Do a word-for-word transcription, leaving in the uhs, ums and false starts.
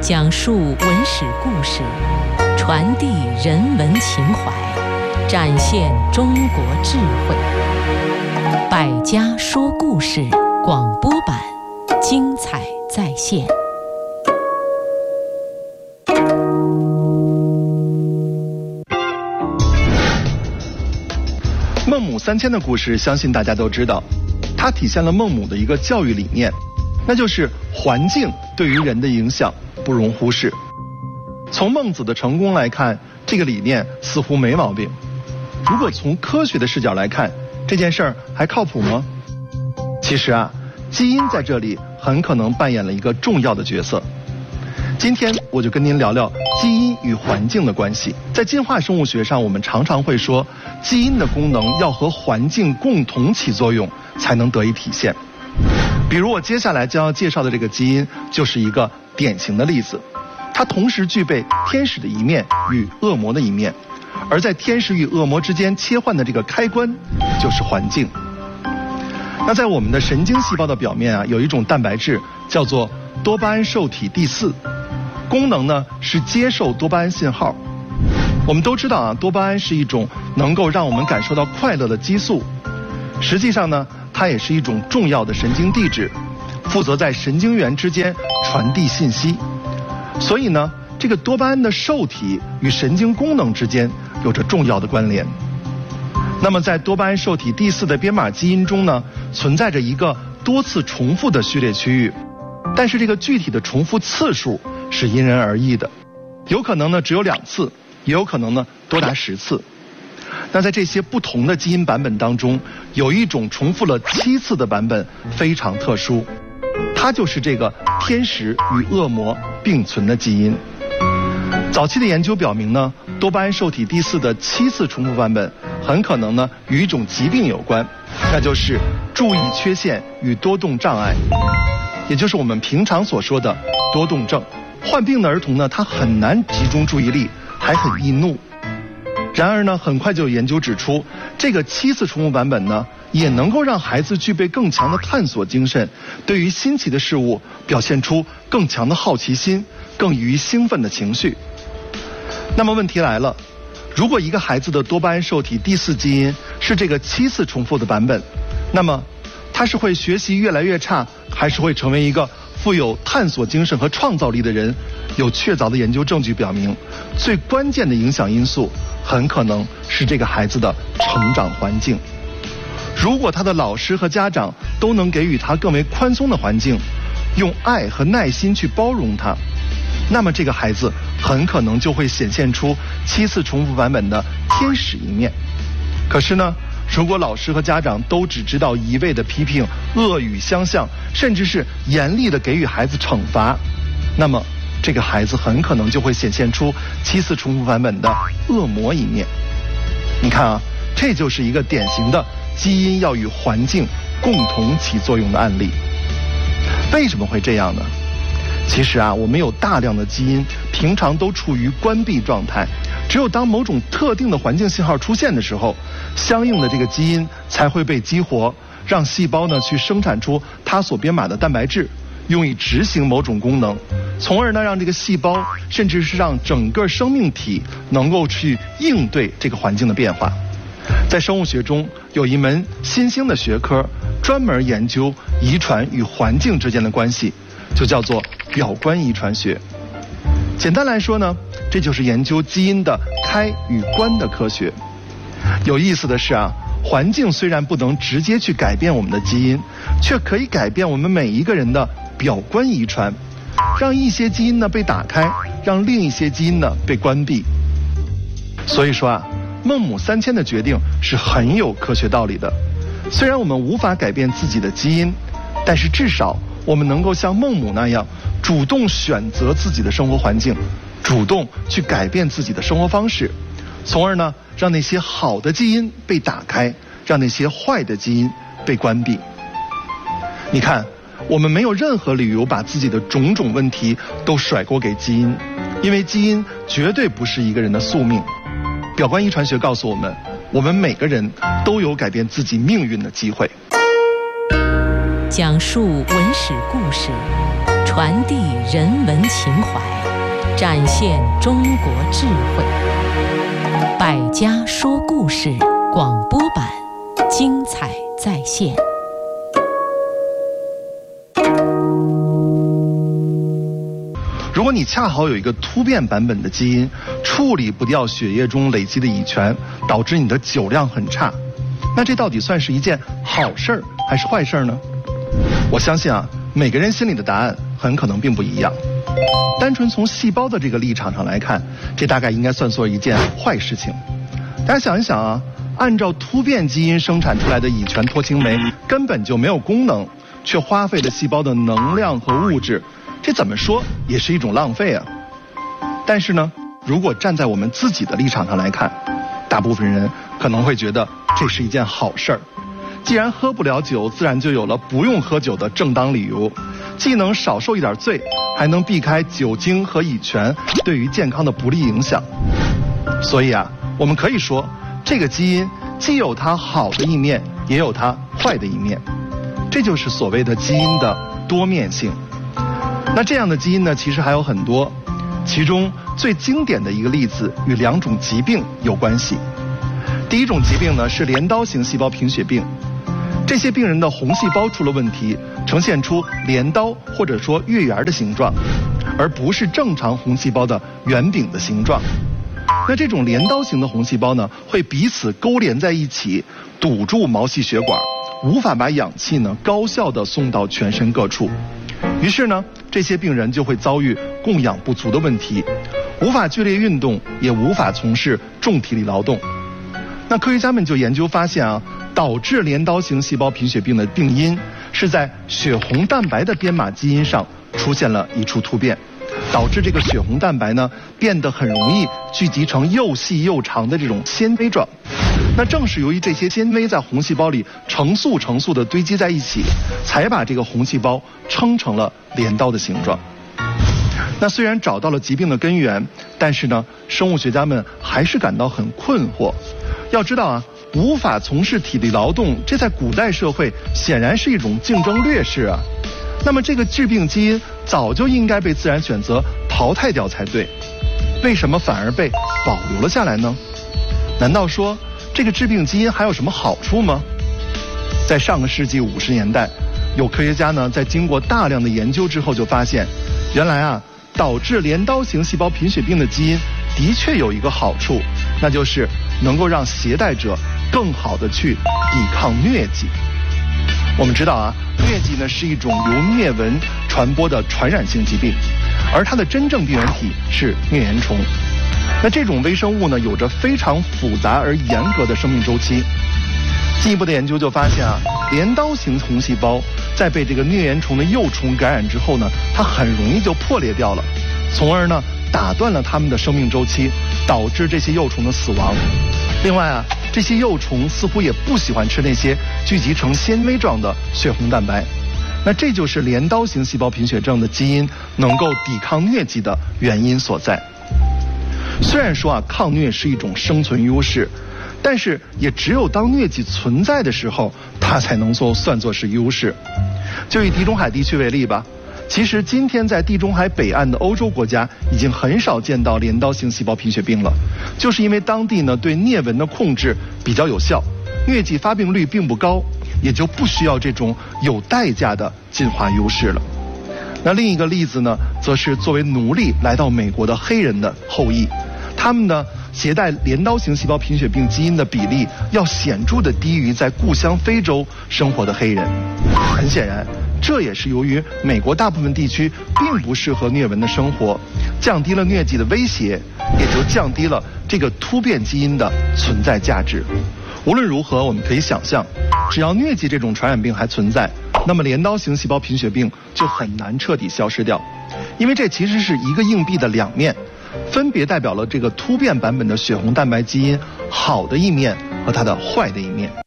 讲述文史故事，传递人文情怀，展现中国智慧。百家说故事广播版，精彩再现。 孟母三迁的故事，相信大家都知道，它体现了孟母的一个教育理念，那就是环境对于人的影响不容忽视。从孟子的成功来看，这个理念似乎没毛病。如果从科学的视角来看，这件事儿还靠谱吗？其实啊，基因在这里很可能扮演了一个重要的角色。今天我就跟您聊聊基因与环境的关系。在进化生物学上，我们常常会说，基因的功能要和环境共同起作用，才能得以体现。比如我接下来将要介绍的这个基因，就是一个典型的例子。它同时具备天使的一面与恶魔的一面，而在天使与恶魔之间切换的这个开关，就是环境。那在我们的神经细胞的表面啊，有一种蛋白质叫做多巴胺受体第四，功能呢是接受多巴胺信号。我们都知道啊，多巴胺是一种能够让我们感受到快乐的激素。实际上呢，它也是一种重要的神经递质，负责在神经元之间传递信息。所以呢，这个多巴胺的受体与神经功能之间有着重要的关联。那么在多巴胺受体第四的编码基因中呢，存在着一个多次重复的序列区域，但是这个具体的重复次数是因人而异的，有可能呢只有两次，也有可能呢多达十次。那在这些不同的基因版本当中，有一种重复了七次的版本非常特殊，它就是这个天使与恶魔并存的基因。早期的研究表明呢，多巴胺受体第四的七次重复版本很可能呢与一种疾病有关，那就是注意缺陷与多动障碍，也就是我们平常所说的多动症。患病的儿童呢，他很难集中注意力，还很易怒。然而呢，很快就有研究指出，这个七次重复版本呢，也能够让孩子具备更强的探索精神，对于新奇的事物表现出更强的好奇心，更易于兴奋的情绪。那么问题来了，如果一个孩子的多巴胺受体第四基因是这个七次重复的版本，那么他是会学习越来越差，还是会成为一个富有探索精神和创造力的人？有确凿的研究证据表明，最关键的影响因素很可能是这个孩子的成长环境。如果他的老师和家长都能给予他更为宽松的环境，用爱和耐心去包容他，那么这个孩子很可能就会显现出七次重复版本的天使一面。可是呢，如果老师和家长都只知道一味的批评、恶语相向，甚至是严厉的给予孩子惩罚，那么这个孩子很可能就会显现出七次重复版本的恶魔一面。你看啊，这就是一个典型的基因要与环境共同起作用的案例。为什么会这样呢？其实啊，我们有大量的基因平常都处于关闭状态，只有当某种特定的环境信号出现的时候，相应的这个基因才会被激活，让细胞呢去生产出它所编码的蛋白质，用以执行某种功能，从而呢让这个细胞，甚至是让整个生命体能够去应对这个环境的变化。在生物学中，有一门新兴的学科，专门研究遗传与环境之间的关系，就叫做表观遗传学。简单来说呢，这就是研究基因的开与关的科学。有意思的是啊，环境虽然不能直接去改变我们的基因，却可以改变我们每一个人的表观遗传，让一些基因呢被打开，让另一些基因呢被关闭。所以说啊，孟母三迁的决定是很有科学道理的。虽然我们无法改变自己的基因，但是至少我们能够像孟母那样，主动选择自己的生活环境，主动去改变自己的生活方式，从而呢，让那些好的基因被打开，让那些坏的基因被关闭。你看，我们没有任何理由把自己的种种问题都甩锅给基因，因为基因绝对不是一个人的宿命。表观遗传学告诉我们，我们每个人都有改变自己命运的机会。 讲述文史故事， 传递人文情怀，展现中国智慧。百家说故事广播版，精彩再现。 如果你恰好有一个突变版本的基因，处理不掉血液中累积的乙醛，导致你的酒量很差，那这到底算是一件好事儿还是坏事儿呢？我相信啊，每个人心里的答案很可能并不一样。单纯从细胞的这个立场上来看，这大概应该算作一件坏事情。大家想一想啊，按照突变基因生产出来的乙醛脱氢酶根本就没有功能，却花费了细胞的能量和物质，这怎么说也是一种浪费啊。但是呢，如果站在我们自己的立场上来看，大部分人可能会觉得这是一件好事儿。既然喝不了酒，自然就有了不用喝酒的正当理由，既能少受一点罪，还能避开酒精和乙醛对于健康的不利影响。所以啊，我们可以说，这个基因既有它好的一面，也有它坏的一面，这就是所谓的基因的多面性。那这样的基因呢，其实还有很多，其中最经典的一个例子与两种疾病有关系。第一种疾病呢是镰刀型细胞贫血病，这些病人的红细胞出了问题，呈现出镰刀或者说月圆的形状，而不是正常红细胞的圆饼的形状。那这种镰刀型的红细胞呢，会彼此勾连在一起，堵住毛细血管，无法把氧气呢高效地送到全身各处。于是呢，这些病人就会遭遇供氧不足的问题，无法剧烈运动，也无法从事重体力劳动。那科学家们就研究发现啊，导致镰刀型细胞贫血病的病因是在血红蛋白的编码基因上出现了一处突变，导致这个血红蛋白呢变得很容易聚集成又细又长的这种纤维状。那正是由于这些纤维在红细胞里成束成束的堆积在一起，才把这个红细胞撑成了镰刀的形状。那虽然找到了疾病的根源，但是呢，生物学家们还是感到很困惑。要知道啊，无法从事体力劳动，这在古代社会显然是一种竞争劣势啊。那么这个致病基因早就应该被自然选择淘汰掉才对，为什么反而被保留了下来呢？难道说这个致病基因还有什么好处吗？在上个世纪五十年代，有科学家呢在经过大量的研究之后就发现，原来啊，导致镰刀型细胞贫血病的基因的确有一个好处，那就是能够让携带者更好的去抵抗疟疾。我们知道啊，疟疾呢是一种由疟蚊传播的传染性疾病，而它的真正病原体是疟原虫。那这种微生物呢，有着非常复杂而严格的生命周期。进一步的研究就发现啊，镰刀型红细胞在被这个疟原虫的幼虫感染之后呢，它很容易就破裂掉了，从而呢打断了它们的生命周期，导致这些幼虫的死亡。另外啊，这些幼虫似乎也不喜欢吃那些聚集成纤维状的血红蛋白。那这就是镰刀型细胞贫血症的基因能够抵抗疟疾的原因所在。虽然说啊，抗疟是一种生存优势，但是也只有当疟疾存在的时候，它才能够算作是优势。就以地中海地区为例吧，其实今天在地中海北岸的欧洲国家已经很少见到镰刀型细胞贫血病了，就是因为当地呢对疟蚊的控制比较有效，疟疾发病率并不高，也就不需要这种有代价的进化优势了。那另一个例子呢，则是作为奴隶来到美国的黑人的后裔，他们呢携带镰刀型细胞贫血病基因的比例要显著的低于在故乡非洲生活的黑人。很显然，这也是由于美国大部分地区并不适合疟蚊的生活，降低了疟疾的威胁，也就降低了这个突变基因的存在价值。无论如何，我们可以想象，只要疟疾这种传染病还存在，那么镰刀型细胞贫血病就很难彻底消失掉，因为这其实是一个硬币的两面，分别代表了这个突变版本的血红蛋白基因好的一面和它的坏的一面。